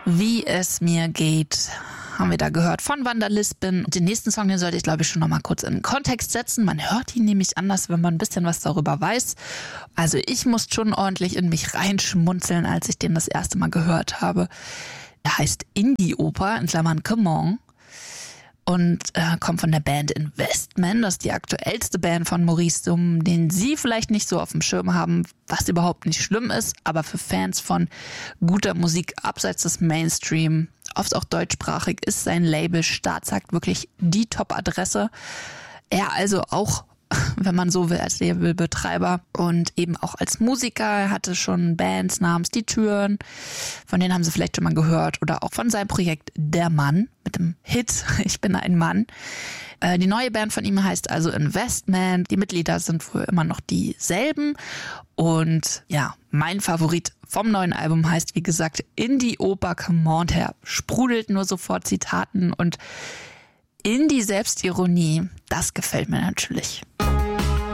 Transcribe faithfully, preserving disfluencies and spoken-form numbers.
Wie es mir geht, haben wir da gehört von Wanda Lispin. Den nächsten Song, den sollte ich glaube ich schon noch mal kurz in den Kontext setzen. Man hört ihn nämlich anders, wenn man ein bisschen was darüber weiß. Also ich musste schon ordentlich in mich reinschmunzeln, als ich den das erste Mal gehört habe. Er heißt Indie-Oper, in Klammern Come On. Und äh, kommt von der Band Investment. Das ist die aktuellste Band von Maurice Summen, den Sie vielleicht nicht so auf dem Schirm haben, was überhaupt nicht schlimm ist, aber für Fans von guter Musik abseits des Mainstream, oft auch deutschsprachig, ist sein Label Staatsakt wirklich die Top-Adresse. Er also auch, wenn man so will, als Labelbetreiber und eben auch als Musiker. Er hatte schon Bands namens Die Türen, von denen haben Sie vielleicht schon mal gehört, oder auch von seinem Projekt Der Mann mit dem Hit Ich bin ein Mann. Äh, die neue Band von ihm heißt also Investment. Die Mitglieder sind wohl immer noch dieselben und ja, mein Favorit vom neuen Album heißt, wie gesagt, Indie-Oper Come On. Der sprudelt nur sofort Zitaten und Indie-Selbstironie, das gefällt mir natürlich.